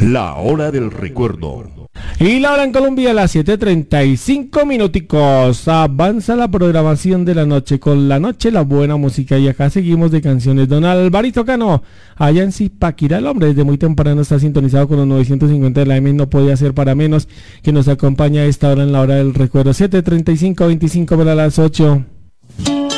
La hora del recuerdo. Y la hora en Colombia a las 7:35 minuticos. Avanza la programación de la noche con la noche, la buena música. Y acá seguimos de canciones. Don Alvarito Cano, allá en Zipaquirá, el hombre desde muy temprano está sintonizado con los 950 de la M. No podía ser para menos que nos acompaña a esta hora en la hora del recuerdo. 7:35, 25 para las 8.